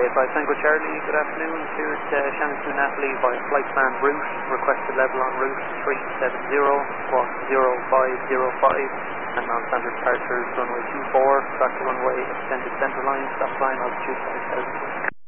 85 Tango Charlie, good afternoon. Cleared Shannon to Natalie by flight plan route. Requested level on route 370, squawk 0505, and non-standard departures runway 24, back to runway extended centre line, stop line altitude 5000.